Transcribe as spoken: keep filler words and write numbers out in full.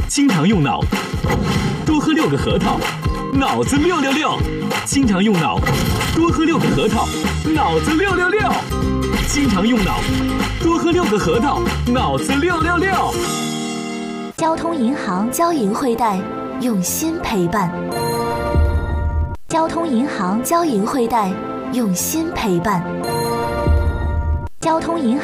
经常用脑，多喝六个核桃，脑子六六六。经常用脑，多喝六个核桃，脑子六六六。经常用脑，多喝六个核桃，脑子六六六。 交通银行交银汇贷，用心陪伴。交通银行交银汇贷，用心陪伴。交通银行。